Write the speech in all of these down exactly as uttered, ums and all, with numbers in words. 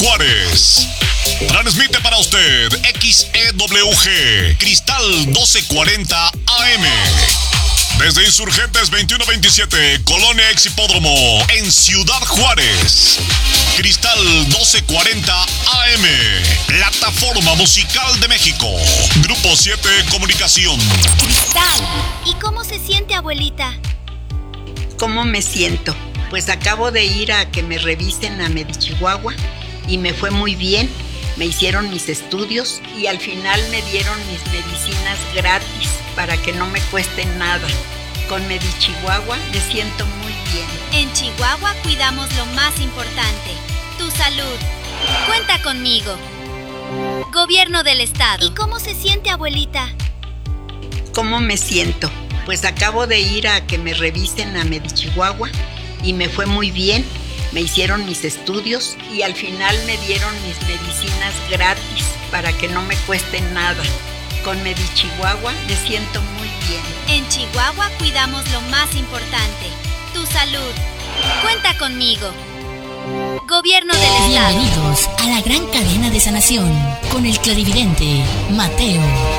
Juárez. Transmite para usted X E W G, Cristal doce cuarenta A M. Desde Insurgentes veintiuno veintisiete, Colonia Ex Hipódromo, en Ciudad Juárez. Cristal doce cuarenta A M, Plataforma Musical de México. Grupo siete Comunicación. Cristal, ¿y cómo se siente, abuelita? ¿Cómo me siento? Pues acabo de ir a que me revisen a Medichihuahua y me fue muy bien. Me hicieron mis estudios y al final me dieron mis medicinas gratis para que no me cueste nada. Con Medichihuahua me siento muy bien. En Chihuahua cuidamos lo más importante, tu salud. Cuenta conmigo. Gobierno del Estado. ¿Y cómo se siente, abuelita? ¿Cómo me siento? Pues acabo de ir a que me revisen a Medichihuahua y me fue muy bien. Me hicieron mis estudios y al final me dieron mis medicinas gratis para que no me cueste nada. Con Medichihuahua me siento muy bien. En Chihuahua cuidamos lo más importante, tu salud. Cuenta conmigo. Gobierno del Estado. Bienvenidos a la gran cadena de sanación con el clarividente Mateo.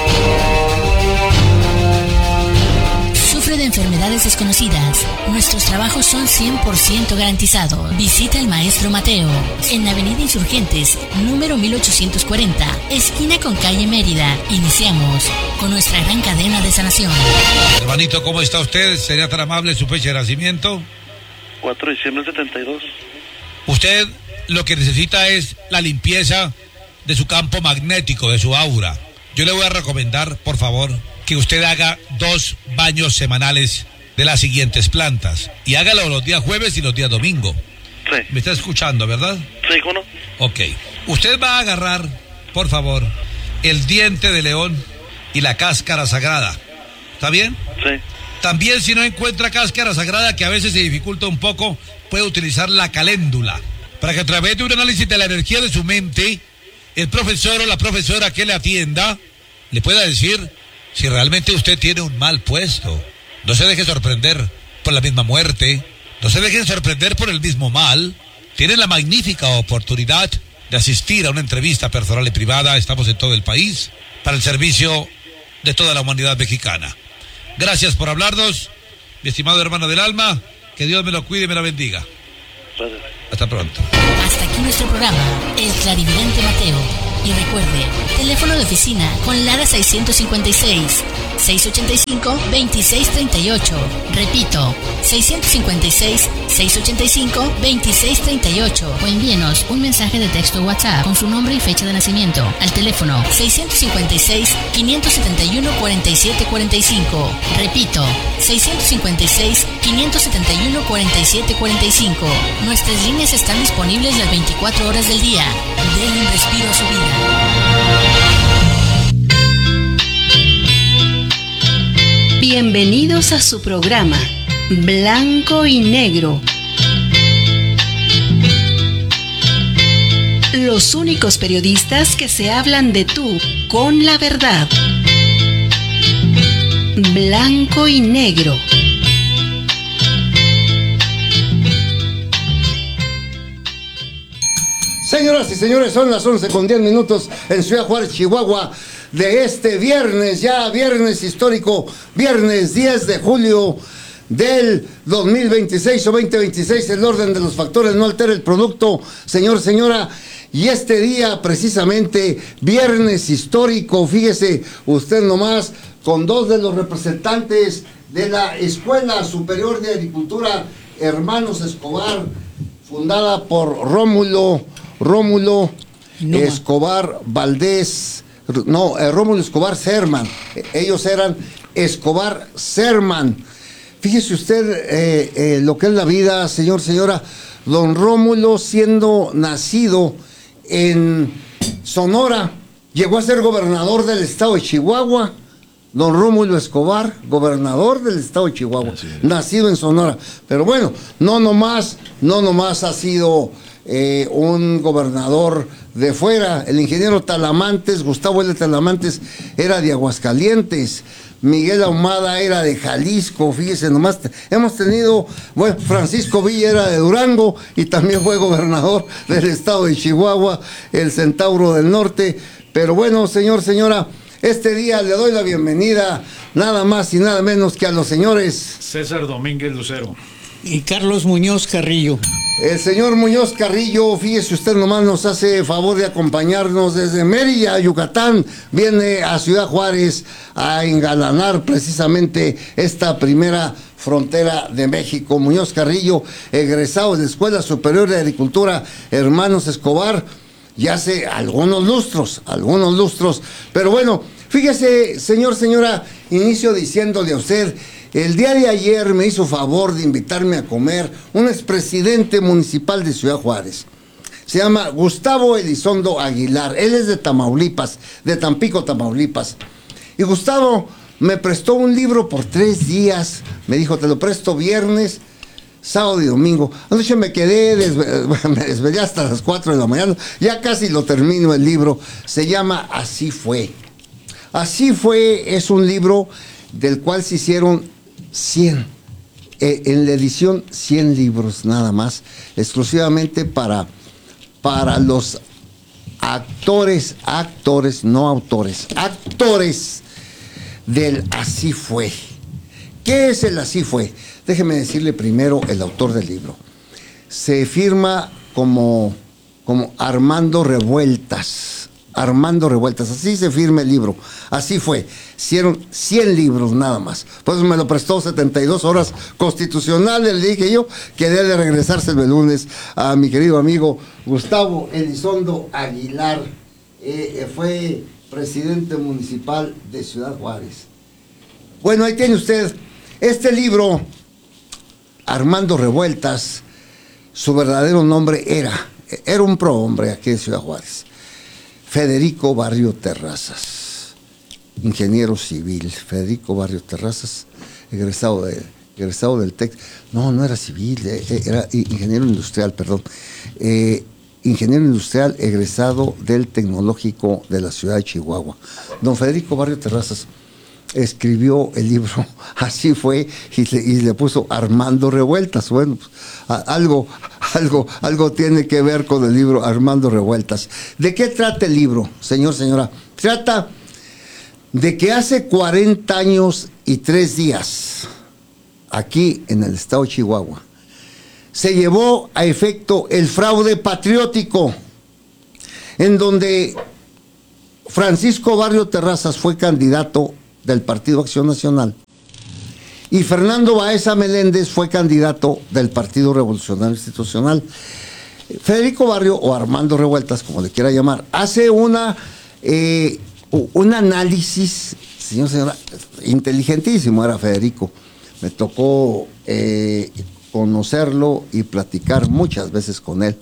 Sufre de enfermedades desconocidas. Nuestros trabajos son cien por ciento garantizados. Visita al maestro Mateo en Avenida Insurgentes, número mil ochocientos cuarenta, esquina con calle Mérida. Iniciamos con nuestra gran cadena de sanación. Hermanito, ¿cómo está usted? ¿Sería tan amable su fecha de nacimiento? cuatro de diciembre del setenta y dos. Usted lo que necesita es la limpieza de su campo magnético, de su aura. Yo le voy a recomendar, por favor, que usted haga dos baños semanales de las siguientes plantas. Y hágalo los días jueves y los días domingo. Sí. ¿Me está escuchando, verdad? Sí, ¿cómo no? Ok. Usted va a agarrar, por favor, el diente de león y la cáscara sagrada. ¿Está bien? Sí. También, si no encuentra cáscara sagrada, que a veces se dificulta un poco, puede utilizar la caléndula, para que a través de un análisis de la energía de su mente, el profesor o la profesora que le atienda le pueda decir si realmente usted tiene un mal puesto. No se deje sorprender por la misma muerte, no se deje sorprender por el mismo mal. Tiene la magnífica oportunidad de asistir a una entrevista personal y privada. Estamos en todo el país para el servicio de toda la humanidad mexicana. Gracias por hablarnos, mi estimado hermano del alma. Que Dios me lo cuide y me lo bendiga. Gracias. Hasta pronto. Hasta aquí nuestro programa, El Clarividente Mateo. Y recuerde, teléfono de oficina con Lara seiscientos cincuenta y seis, seiscientos ochenta y cinco, veintiséis treinta y ocho. Repito, seiscientos cincuenta y seis, seiscientos ochenta y cinco, veintiséis treinta y ocho. O envíenos un mensaje de texto WhatsApp con su nombre y fecha de nacimiento al teléfono seiscientos cincuenta y seis, quinientos setenta y uno, cuarenta y siete cuarenta y cinco. Repito, seiscientos cincuenta y seis, quinientos setenta y uno, cuarenta y siete cuarenta y cinco. Nuestras líneas están disponibles las veinticuatro horas del día. Den un respiro a su vida. Bienvenidos a su programa Blanco y Negro. Los únicos periodistas que se hablan de tú con la verdad. Blanco y Negro. Señoras y señores, son las once con diez minutos en Ciudad Juárez, Chihuahua, de este viernes, ya viernes histórico, viernes diez de julio del dos mil veintiséis o veinte veintiséis. El orden de los factores no altera el producto, señor, señora. Y este día, precisamente, viernes histórico, fíjese usted nomás, con dos de los representantes de la Escuela Superior de Agricultura Hermanos Escobar, fundada por Rómulo Rómulo no. Escobar Valdés, no, eh, Rómulo Escobar Serman. Ellos eran Escobar Serman. Fíjese usted eh, eh, lo que es la vida, señor, señora. Don Rómulo, siendo nacido en Sonora, llegó a ser gobernador del estado de Chihuahua. Don Rómulo Escobar, gobernador del estado de Chihuahua, nacido en Sonora. Pero bueno, no nomás, no nomás ha sido eh, un gobernador de fuera. El ingeniero Talamantes, Gustavo L. Talamantes, era de Aguascalientes. Miguel Ahumada era de Jalisco, fíjese nomás, hemos tenido, bueno, Francisco Villa era de Durango y también fue gobernador del estado de Chihuahua, el Centauro del Norte. Pero bueno, señor, señora, este día le doy la bienvenida nada más y nada menos que a los señores César Domínguez Lucero y Carlos Muñoz Carrillo. El señor Muñoz Carrillo, fíjese usted nomás, nos hace favor de acompañarnos desde Mérida, Yucatán, viene a Ciudad Juárez a engalanar precisamente esta primera frontera de México. Muñoz Carrillo, egresado de la Escuela Superior de Agricultura Hermanos Escobar, ya hace algunos lustros, algunos lustros, pero bueno, fíjese, señor, señora, inicio diciéndole a usted, el día de ayer me hizo favor de invitarme a comer un expresidente municipal de Ciudad Juárez. Se llama Gustavo Elizondo Aguilar. Él es de Tamaulipas, de Tampico, Tamaulipas. Y Gustavo me prestó un libro por tres días. Me dijo, te lo presto viernes, sábado y domingo. Anoche me quedé, desve- me desvelé hasta las cuatro de la mañana. Ya casi lo termino el libro. Se llama Así Fue. Así Fue es un libro del cual se hicieron cien, eh, en la edición cien libros nada más, exclusivamente para, para los actores, actores, no autores, actores del Así Fue. ¿Qué es el Así Fue? Déjeme decirle primero el autor del libro. Se firma como, como Armando Revueltas. Armando Revueltas, así se firma el libro, así fue, hicieron cien libros nada más, pues me lo prestó setenta y dos horas constitucionales, le dije yo que debe regresarse el lunes a mi querido amigo Gustavo Elizondo Aguilar, eh, fue presidente municipal de Ciudad Juárez. Bueno, ahí tiene usted, este libro, Armando Revueltas, su verdadero nombre era, era un prohombre aquí en Ciudad Juárez. Federico Barrio Terrazas, ingeniero civil, Federico Barrio Terrazas, egresado, de, egresado del TEC, no, no era civil, era ingeniero industrial, perdón, eh, ingeniero industrial egresado del Tecnológico de la ciudad de Chihuahua. Don Federico Barrio Terrazas escribió el libro, Así Fue, y le, y le puso Armando Revueltas. Bueno, pues, a, algo, algo, algo tiene que ver con el libro Armando Revueltas. ¿De qué trata el libro, señor, señora? Trata de que hace cuarenta años y tres días, aquí en el estado de Chihuahua, se llevó a efecto el fraude patriótico, en donde Francisco Barrio Terrazas fue candidato del Partido Acción Nacional y Fernando Baeza Meléndez fue candidato del Partido Revolucionario Institucional. Federico Barrio, o Armando Revueltas, como le quiera llamar, hace una eh, un análisis, señor, señora, inteligentísimo era Federico. Me tocó eh, conocerlo y platicar muchas veces con él.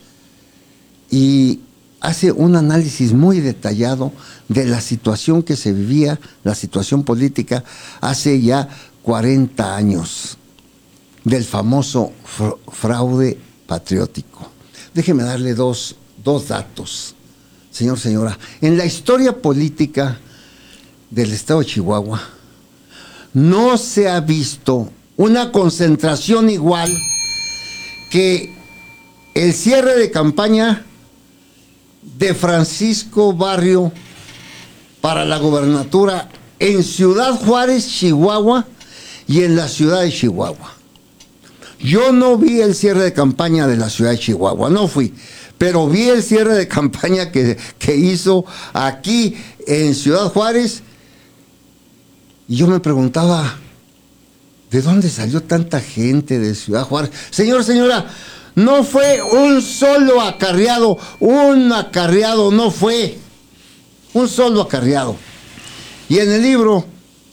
Y hace un análisis muy detallado de la situación que se vivía, la situación política, hace ya cuarenta años, del famoso fraude patriótico. Déjeme darle dos, dos datos, señor, señora. En la historia política del estado de Chihuahua, no se ha visto una concentración igual que el cierre de campaña de Francisco Barrio para la gobernatura en Ciudad Juárez, Chihuahua, y en la ciudad de Chihuahua. Yo no vi el cierre de campaña de la ciudad de Chihuahua, no fui, pero vi el cierre de campaña que, que hizo aquí en Ciudad Juárez, y yo me preguntaba, ¿de dónde salió tanta gente de Ciudad Juárez? Señor, señora, no fue un solo acarreado, un acarreado no fue, un solo acarreado. Y en el libro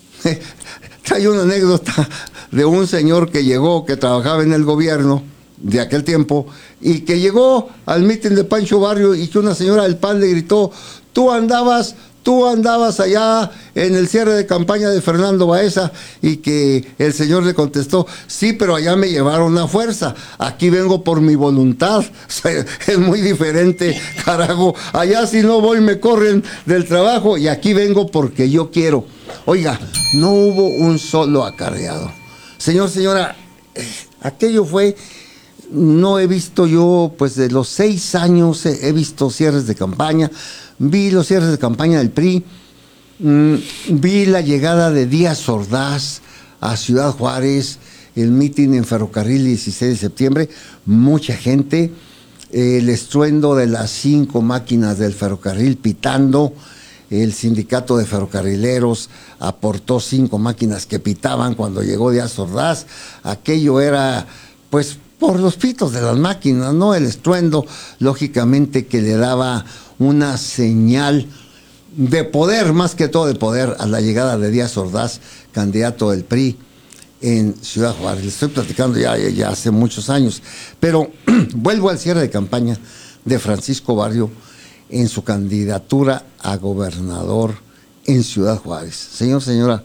hay una anécdota de un señor que llegó, que trabajaba en el gobierno de aquel tiempo, y que llegó al mitin de Pancho Barrio y que una señora del P A N le gritó, tú andabas, tú tú andabas allá en el cierre de campaña de Fernando Baeza y que el señor le contestó, sí, pero allá me llevaron a fuerza, aquí vengo por mi voluntad. O sea, es muy diferente, carajo. Allá si no voy me corren del trabajo y aquí vengo porque yo quiero. Oiga, no hubo un solo acarreado. Señor, señora, aquello fue... No he visto yo, pues de los seis años he, he visto cierres de campaña, vi los cierres de campaña del P R I, mmm, vi la llegada de Díaz Ordaz a Ciudad Juárez, el mitin en Ferrocarril dieciséis de septiembre, mucha gente, eh, el estruendo de las cinco máquinas del ferrocarril pitando, el sindicato de ferrocarrileros aportó cinco máquinas que pitaban cuando llegó Díaz Ordaz, aquello era, pues, por los pitos de las máquinas, ¿no? El estruendo, lógicamente, que le daba una señal de poder, más que todo de poder, a la llegada de Díaz Ordaz, candidato del P R I en Ciudad Juárez. Le estoy platicando ya, ya hace muchos años. Pero vuelvo al cierre de campaña de Francisco Barrio en su candidatura a gobernador en Ciudad Juárez. Señor, señora,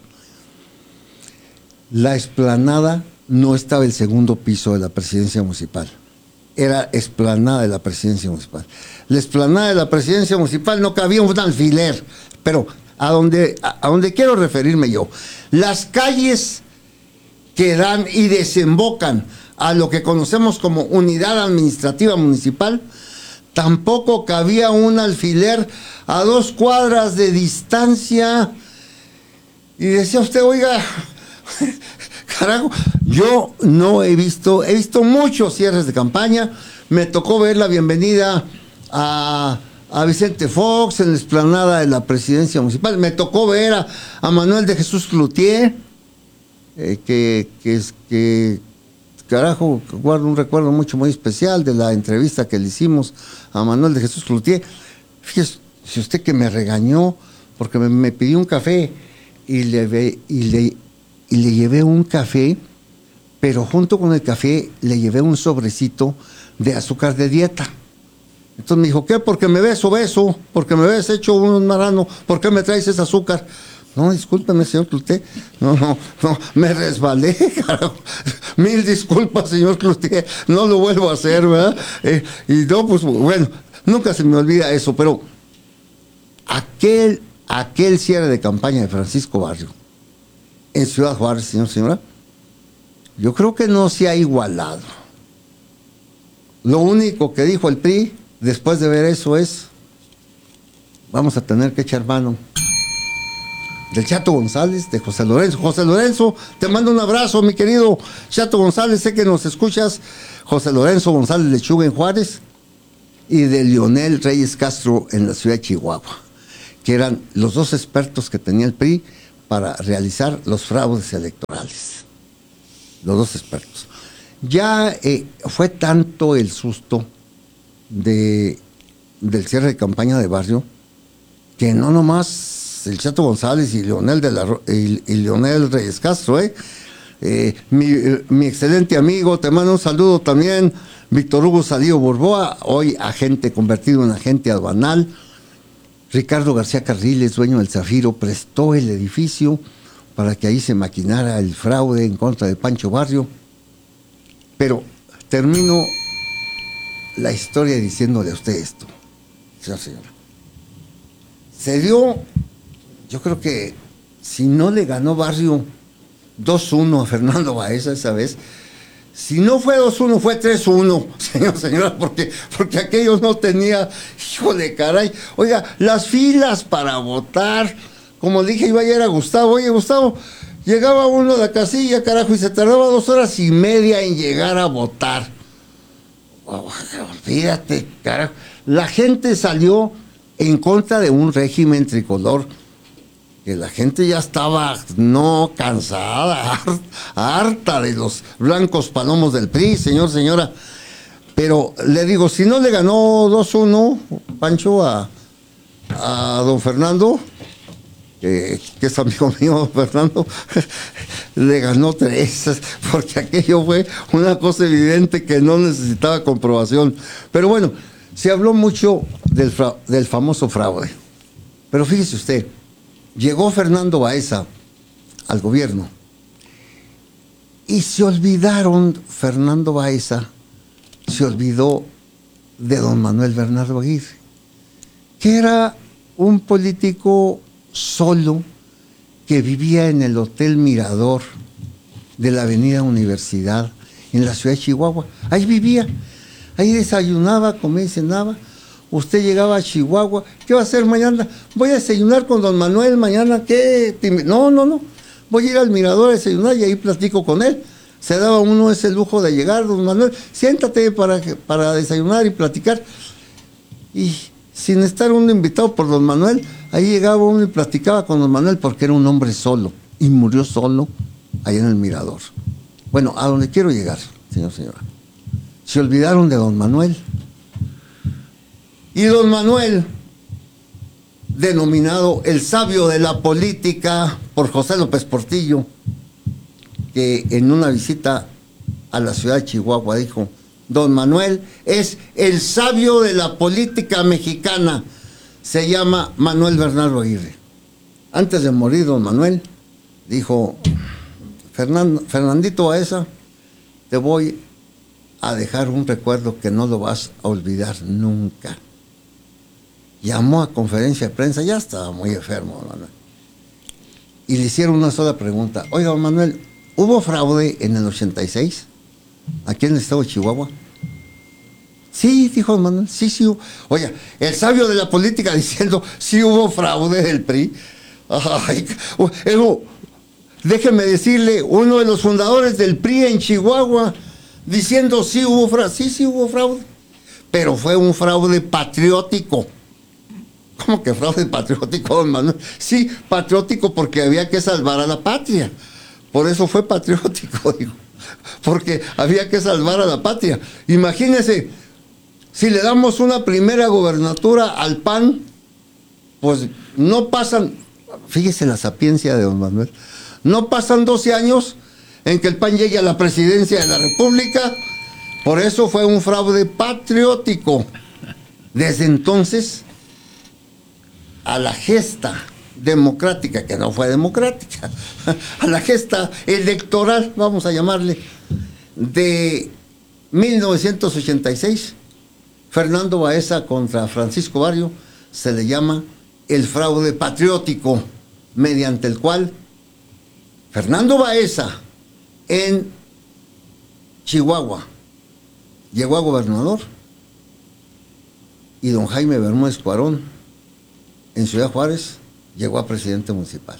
la explanada no estaba el segundo piso de la presidencia municipal, era explanada de la presidencia municipal. La explanada de la presidencia municipal no cabía un alfiler, pero a donde, a, a donde quiero referirme yo, las calles que dan y desembocan a lo que conocemos como unidad administrativa municipal, tampoco cabía un alfiler a dos cuadras de distancia. Y decía usted, oiga, carajo, yo no he visto, he visto muchos cierres de campaña. Me tocó ver la bienvenida a, a Vicente Fox en la explanada de la presidencia municipal. Me tocó ver a, a Manuel de Jesús Cloutier, eh, que, que, que, carajo, guardo un recuerdo mucho muy especial de la entrevista que le hicimos a Manuel de Jesús Cloutier. Fíjese, si usted que me regañó porque me, me pidió un café y le, ve, y le y le llevé un café, pero junto con el café le llevé un sobrecito de azúcar de dieta. Entonces me dijo, ¿qué? Porque me ves obeso, porque me ves hecho un marrano, ¿por qué me traes ese azúcar? No, discúlpeme, señor Cloutier, no, no, no, me resbalé, carajo. Mil disculpas, señor Cloutier, no lo vuelvo a hacer, ¿verdad? Eh, y no, pues bueno, nunca se me olvida eso, pero aquel, aquel cierre de campaña de Francisco Barrio en Ciudad Juárez, señor, señora, yo creo que no se ha igualado. Lo único que dijo el P R I después de ver eso es, vamos a tener que echar mano del Chato González, de José Lorenzo. José Lorenzo, te mando un abrazo, mi querido Chato González, sé que nos escuchas. José Lorenzo González Lechuga en Juárez y de Leonel Reyes Castro en la ciudad de Chihuahua, que eran los dos expertos que tenía el P R I para realizar los fraudes electorales. Los dos expertos. Ya eh, fue tanto el susto de, del cierre de campaña de Barrio que no nomás el Chato González y Leonel, de la, y, y Leonel Reyes Castro, ¿eh? Eh, mi, eh, mi excelente amigo, te mando un saludo también, Víctor Hugo Salío Borboa, hoy agente convertido en agente aduanal. Ricardo García Carriles, dueño del Zafiro, prestó el edificio para que ahí se maquinara el fraude en contra de Pancho Barrio. Pero termino la historia diciéndole a usted esto, señor, señora. Se dio, yo creo que si no le ganó Barrio dos uno a Fernando Baeza esa vez, si no fue dos uno, fue tres uno, señor, señora, porque, porque aquello no tenía, híjole, caray. Oiga, las filas para votar, como dije, iba a ir a Gustavo. Oye, Gustavo, llegaba uno de la casilla, carajo, y se tardaba dos horas y media en llegar a votar. Oh, fíjate, carajo. La gente salió en contra de un régimen tricolor que la gente ya estaba no cansada, harta de los blancos palomos del P R I, señor, señora. Pero le digo, si no le ganó dos uno, Pancho, a, a don Fernando, eh, que es amigo mío, don Fernando, le ganó tres, porque aquello fue una cosa evidente que no necesitaba comprobación. Pero bueno, se habló mucho del, fra- del famoso fraude. Pero fíjese usted, llegó Fernando Baeza al gobierno y se olvidaron, Fernando Baeza se olvidó de don Manuel Bernardo Aguirre, que era un político solo que vivía en el Hotel Mirador de la Avenida Universidad en la ciudad de Chihuahua. Ahí vivía, ahí desayunaba, comía y cenaba. Usted llegaba a Chihuahua, ¿qué va a hacer mañana? Voy a desayunar con don Manuel mañana, ¿qué? No, no, no, voy a ir al Mirador a desayunar y ahí platico con él. Se daba uno ese lujo de llegar, don Manuel, siéntate para, para desayunar y platicar. Y sin estar uno invitado por don Manuel, ahí llegaba uno y platicaba con don Manuel porque era un hombre solo y murió solo allá en el Mirador. Bueno, a donde quiero llegar, señor, señora. Se olvidaron de don Manuel. Y don Manuel, denominado el sabio de la política por José López Portillo, que en una visita a la ciudad de Chihuahua dijo: don Manuel es el sabio de la política mexicana. Se llama Manuel Bernardo Aguirre. Antes de morir don Manuel dijo: Fernando, Fernandito Baeza, te voy a dejar un recuerdo que no lo vas a olvidar nunca. Llamó a conferencia de prensa, ya estaba muy enfermo don Manuel, y le hicieron una sola pregunta: oiga, don Manuel, ¿hubo fraude en el ochenta y seis aquí en el estado de Chihuahua? Sí, dijo don Manuel, sí, sí. Oye, el sabio de la política diciendo sí hubo fraude del P R I. Ay, eso, déjeme decirle, uno de los fundadores del P R I en Chihuahua diciendo sí hubo fraude. Sí, sí hubo fraude, pero fue un fraude patriótico. ¿Cómo que fraude patriótico, don Manuel? Sí, patriótico porque había que salvar a la patria. Por eso fue patriótico, digo, porque había que salvar a la patria. Imagínese, si le damos una primera gobernatura al P A N, pues no pasan, fíjese la sapiencia de don Manuel, no pasan doce años en que el P A N llegue a la presidencia de la República. Por eso fue un fraude patriótico. Desde entonces, a la gesta democrática, que no fue democrática, a la gesta electoral, vamos a llamarle, de mil novecientos ochenta y seis, Fernando Baeza contra Francisco Barrio, se le llama el fraude patriótico, mediante el cual Fernando Baeza en Chihuahua llegó a gobernador y don Jaime Bermúdez Cuarón en Ciudad Juárez llegó a presidente municipal.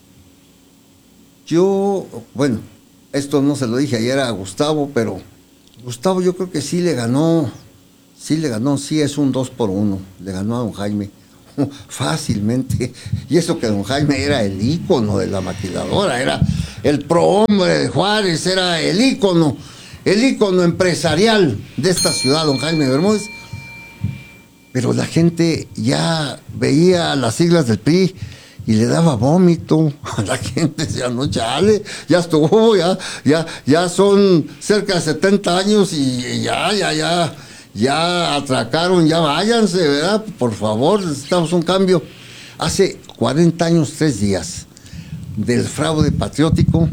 Yo, bueno, esto no se lo dije ayer a Gustavo, pero Gustavo yo creo que sí le ganó, sí le ganó, sí es un dos por uno, le ganó a don Jaime fácilmente. Y eso que don Jaime era el ícono de la maquiladora, era el prohombre de Juárez, era el ícono, el ícono empresarial de esta ciudad, don Jaime Bermúdez. Pero la gente ya veía las siglas del P R I y le daba vómito a la gente. Decía, no, chale, ya estuvo, ya, ya, ya son cerca de setenta años y ya, ya, ya, ya atracaron, ya váyanse, ¿verdad? Por favor, necesitamos un cambio. Hace cuarenta años, tres días, del fraude patriótico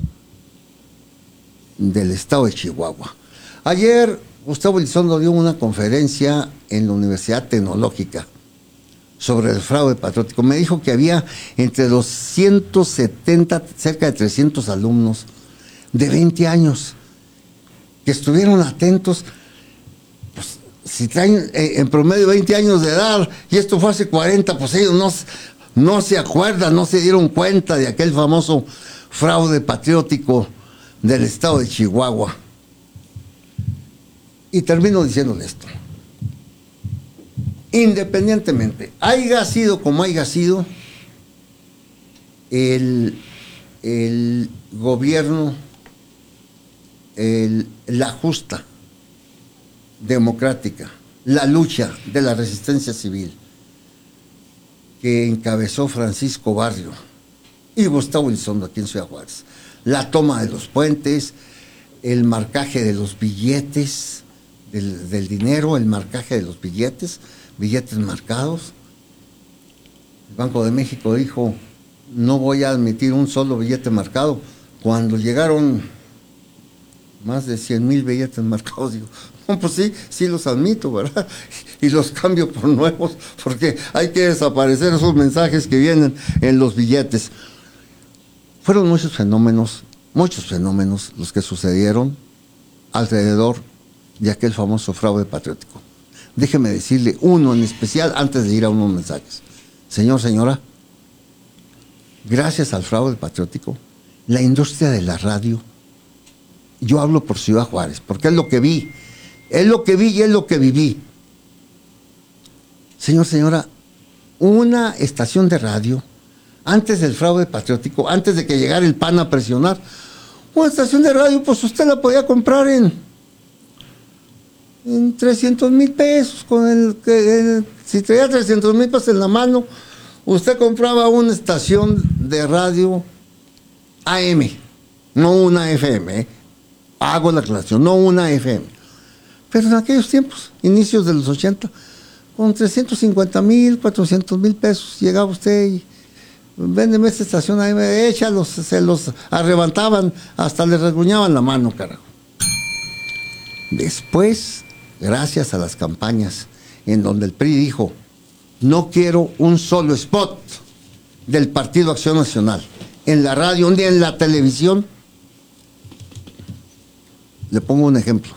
del estado de Chihuahua. Ayer Gustavo Elizondo dio una conferencia en la Universidad Tecnológica sobre el fraude patriótico. Me dijo que había entre los ciento setenta, cerca de trescientos alumnos de veinte años que estuvieron atentos. Pues, si traen eh, en promedio veinte años de edad y esto fue hace cuarenta, pues ellos no, no se acuerdan, no se dieron cuenta de aquel famoso fraude patriótico del estado de Chihuahua. Y termino diciéndole esto: independientemente, haya sido como haya sido, el, el gobierno, el, la justa, democrática, la lucha de la resistencia civil que encabezó Francisco Barrio y Gustavo Elizondo aquí en Ciudad Juárez, la toma de los puentes, el marcaje de los billetes, Del, del dinero, el marcaje de los billetes, billetes marcados, el Banco de México dijo, no voy a admitir un solo billete marcado. Cuando llegaron más de cien mil billetes marcados, digo, no, pues sí, sí los admito, ¿verdad? Y los cambio por nuevos, porque hay que desaparecer esos mensajes que vienen en los billetes. Fueron muchos fenómenos, muchos fenómenos los que sucedieron alrededor de aquel famoso fraude patriótico. Déjeme decirle uno en especial antes de ir a unos mensajes. Señor, señora, gracias al fraude patriótico, la industria de la radio, yo hablo por Ciudad Juárez, porque es lo que vi, es lo que vi y es lo que viví. Señor, señora, una estación de radio, antes del fraude patriótico, antes de que llegara el P A N a presionar, una estación de radio, pues usted la podía comprar en, en trescientos mil pesos, con el, el, si traía trescientos mil pesos en la mano, usted compraba una estación de radio A M, no una F M, ¿eh? Hago la aclaración, no una F M. Pero en aquellos tiempos, inicios de los ochenta, con trescientos cincuenta mil, cuatrocientos mil pesos, llegaba usted y véndeme esta estación A M, échalos, se los arrebataban, hasta le rasguñaban la mano, carajo. Después, gracias a las campañas en donde el P R I dijo, no quiero un solo spot del Partido Acción Nacional en la radio ni en la televisión. Le pongo un ejemplo.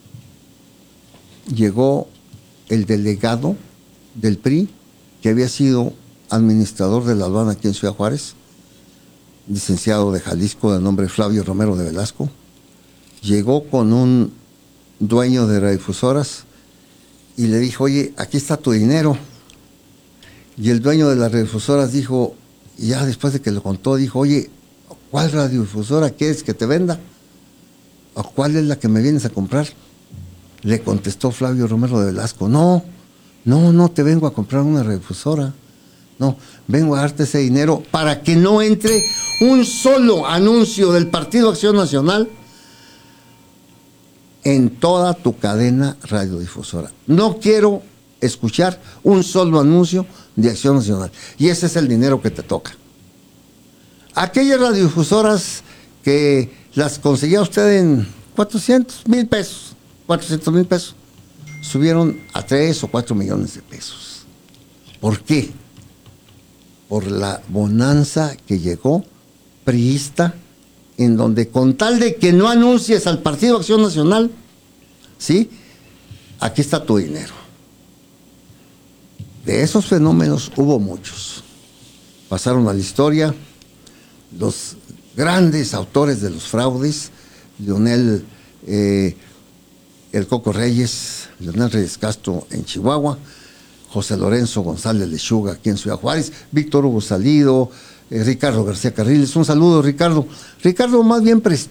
Llegó el delegado del P R I, que había sido administrador de la aduana aquí en Ciudad Juárez, licenciado de Jalisco, de nombre Flavio Romero de Velasco. Llegó con un dueño de radiodifusoras y le dijo, oye, aquí está tu dinero. Y el dueño de las radiodifusoras dijo, ya después de que lo contó, dijo, oye, ¿cuál radiodifusora quieres que te venda? ¿O cuál es la que me vienes a comprar? Le contestó Flavio Romero de Velasco, no, no, no te vengo a comprar una radiodifusora, no, vengo a darte ese dinero para que no entre un solo anuncio del Partido Acción Nacional en toda tu cadena radiodifusora. No quiero escuchar un solo anuncio de Acción Nacional. Y ese es el dinero que te toca. Aquellas radiodifusoras que las conseguía usted en cuatrocientos mil pesos, cuatrocientos mil pesos, subieron a tres o cuatro millones de pesos. ¿Por qué? Por la bonanza que llegó priista, en donde con tal de que no anuncies al Partido Acción Nacional, ¿sí? Aquí está tu dinero. De esos fenómenos hubo muchos. Pasaron a la historia los grandes autores de los fraudes, Leonel eh, El Coco Reyes, Leonel Reyes Castro en Chihuahua, José Lorenzo González Lechuga aquí en Ciudad Juárez, Víctor Hugo Salido, eh, Ricardo García Carriles. Un saludo, Ricardo. Ricardo más bien